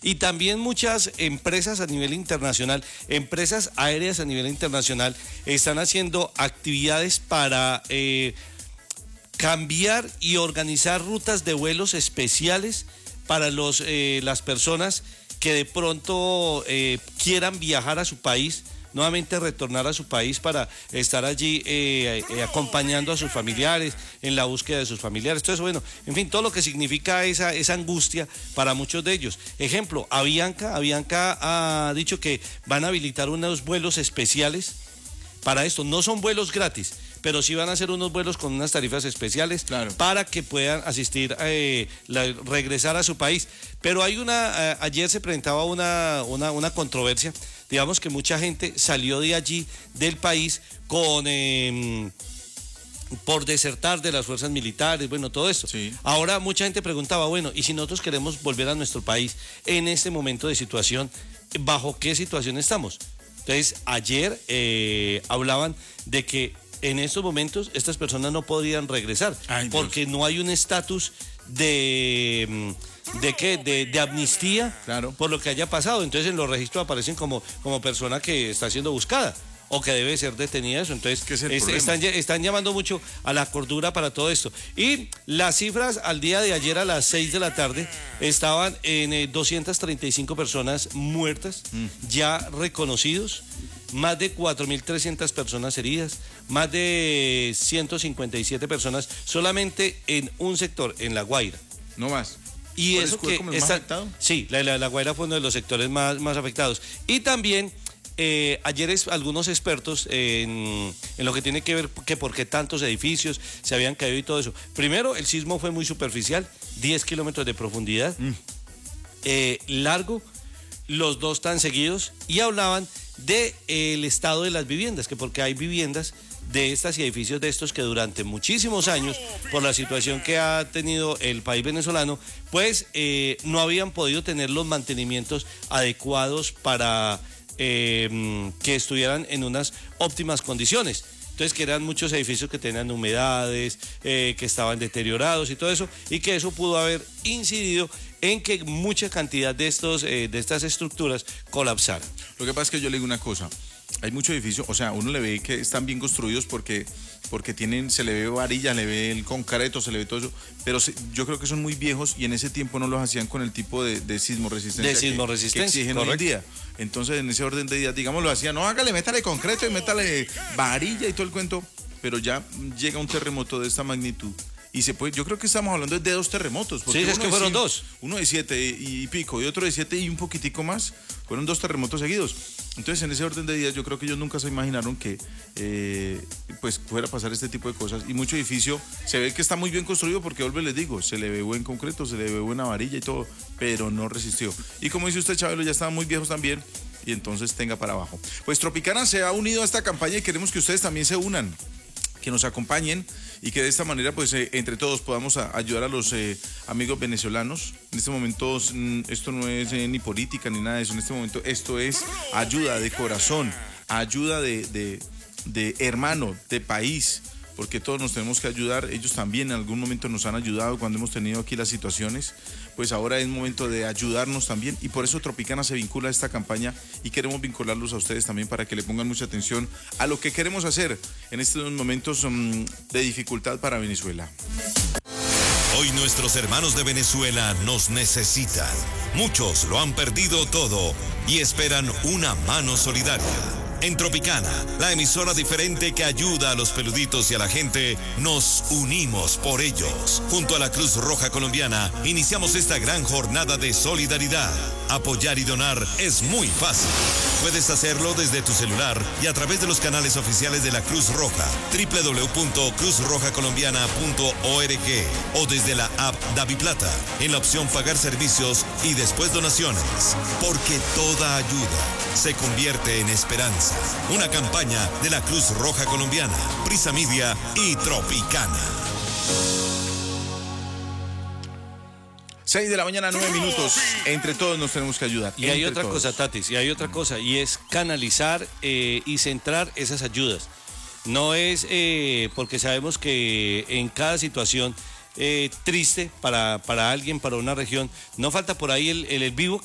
Y también muchas empresas a nivel internacional, empresas aéreas a nivel internacional, están haciendo actividades para cambiar y organizar rutas de vuelos especiales para las personas que de pronto quieran viajar a su país, nuevamente retornar a su país para estar allí acompañando a sus familiares, en la búsqueda de sus familiares. Entonces, bueno, en fin, todo lo que significa esa angustia para muchos de ellos. Ejemplo, Avianca ha dicho que van a habilitar unos vuelos especiales para esto. No son vuelos gratis, pero sí van a hacer unos vuelos con unas tarifas especiales, claro, para que puedan asistir, regresar a su país. Pero hay ayer se presentaba una controversia, digamos que mucha gente salió de allí, del país, por desertar de las fuerzas militares, bueno, todo esto. Sí. Ahora mucha gente preguntaba, bueno, ¿y si nosotros queremos volver a nuestro país en este momento de situación, bajo qué situación estamos? Entonces, ayer hablaban de que en estos momentos estas personas no podrían regresar. Ay, porque Dios. No hay un estatus de amnistía, claro, por lo que haya pasado. Entonces en los registros aparecen como persona que está siendo buscada o que debe ser detenida. Eso. Entonces están llamando mucho a la cordura para todo esto. Y las cifras al día de ayer a las 6 de la tarde estaban en 235 personas muertas, ya reconocidos, más de 4.300 personas heridas, más de 157 personas solamente en un sector, en La Guaira. No más. Y eso que está, sí, la Guaira fue uno de los sectores más afectados. Y también ayer algunos expertos en lo que tiene que ver que por qué tantos edificios se habían caído y todo eso. Primero, el sismo fue muy superficial, 10 kilómetros de profundidad, largo, los dos tan seguidos, y hablaban del estado de las viviendas, que porque hay viviendas de estas y edificios de estos que durante muchísimos años, por la situación que ha tenido el país venezolano, pues no habían podido tener los mantenimientos adecuados para que estuvieran en unas óptimas condiciones. Entonces, que eran muchos edificios que tenían humedades, que estaban deteriorados y todo eso, y que eso pudo haber incidido en que mucha cantidad de estas estructuras colapsaran. Lo que pasa es que yo le digo una cosa, hay muchos edificios, o sea, uno le ve que están bien construidos porque se le ve varilla, le ve el concreto, se le ve todo eso, pero yo creo que son muy viejos y en ese tiempo no los hacían con el tipo de sismo resistencia que exigen hoy en día. Entonces, en ese orden de días, digamos, lo hacían, no, hágale, métale concreto y métale varilla y todo el cuento, pero ya llega un terremoto de esta magnitud. Y yo creo que estamos hablando de 2 terremotos. Sí, es que fueron 2. Uno de 7 y pico y otro de 7 y un poquitico más. Fueron 2 terremotos seguidos. Entonces, en ese orden de días, yo creo que ellos nunca se imaginaron que pues fuera a pasar este tipo de cosas. Y mucho edificio se ve que está muy bien construido porque, vuelvo y les digo, se le ve buen concreto, se le ve buena varilla y todo, pero no resistió. Y como dice usted, Chabelo, ya estaban muy viejos también. Y entonces tenga para abajo. Pues Tropicana se ha unido a esta campaña y queremos que ustedes también se unan, que nos acompañen y que de esta manera pues entre todos podamos ayudar a los amigos venezolanos. En este momento esto no es ni política ni nada de eso, en este momento esto es ayuda de corazón, ayuda de hermano, de país, porque todos nos tenemos que ayudar. Ellos también en algún momento nos han ayudado cuando hemos tenido aquí las situaciones, pues ahora es momento de ayudarnos también, y por eso Tropicana se vincula a esta campaña y queremos vincularlos a ustedes también para que le pongan mucha atención a lo que queremos hacer en estos momentos de dificultad para Venezuela. Hoy nuestros hermanos de Venezuela nos necesitan. Muchos lo han perdido todo y esperan una mano solidaria. En Tropicana, la emisora diferente que ayuda a los peluditos y a la gente, nos unimos por ellos. Junto a la Cruz Roja Colombiana, iniciamos esta gran jornada de solidaridad. Apoyar y donar es muy fácil. Puedes hacerlo desde tu celular y a través de los canales oficiales de la Cruz Roja, www.cruzrojacolombiana.org, o desde la app DaviPlata, en la opción Pagar Servicios y después Donaciones. Porque toda ayuda se convierte en esperanza. Una campaña de la Cruz Roja Colombiana, Prisa Media y Tropicana. 6 de la mañana, 9 minutos. Entre todos nos tenemos que ayudar. Y hay otra cosa, Tatis, y es canalizar y centrar esas ayudas. No es porque sabemos que en cada situación triste para alguien, para una región, no falta por ahí el vivo